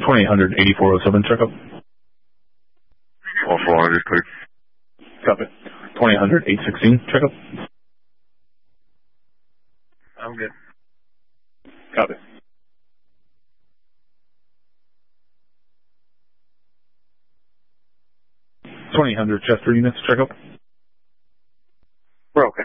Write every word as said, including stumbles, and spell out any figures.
twenty-eight hundred eighty-four oh seven, checkup. All four hundred, clear. Copy. twenty-eight hundred eight sixteen, checkup. I'm good. Copy. twenty-eight hundred Chester units, checkup. We're okay.